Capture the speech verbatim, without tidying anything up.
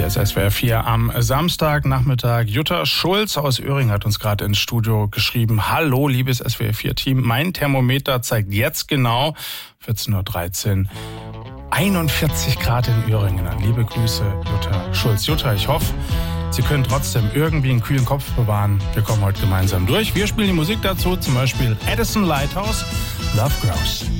Hier ist S W R vier am Samstagnachmittag. Jutta Schulz aus Öhring hat uns gerade ins Studio geschrieben. Hallo, liebes S W R vier Team. Mein Thermometer zeigt jetzt genau vierzehn Uhr dreizehn einundvierzig Grad in Öhringen an. Liebe Grüße, Jutta Schulz. Jutta, ich hoffe, Sie können trotzdem irgendwie einen kühlen Kopf bewahren. Wir kommen heute gemeinsam durch. Wir spielen die Musik dazu, zum Beispiel Addison Lighthouse, Love Grows.